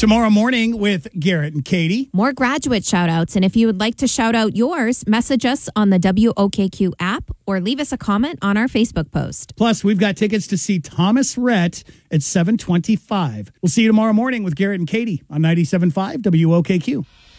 Tomorrow morning with Garrett and Katie. More graduate shout outs. And if you would like to shout out yours, message us on the WOKQ app or leave us a comment on our Facebook post. Plus, we've got tickets to see Thomas Rhett at 7:25. We'll see you tomorrow morning with Garrett and Katie on 97.5 WOKQ.